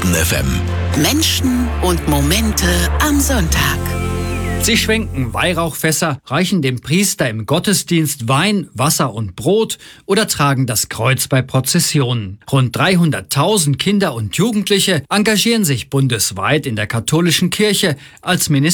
Boden FM. Menschen und Momente am Sonntag. Sie schwenken Weihrauchfässer, reichen dem Priester im Gottesdienst Wein, Wasser und Brot oder tragen das Kreuz bei Prozessionen. Rund 300.000 Kinder und Jugendliche engagieren sich bundesweit in der katholischen Kirche als